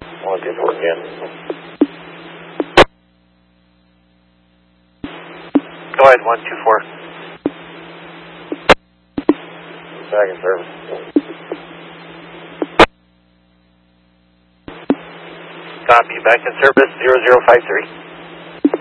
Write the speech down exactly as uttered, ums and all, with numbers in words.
one two four again. Go ahead, one two four. Back in service. Copy, back in service, zero zero five three.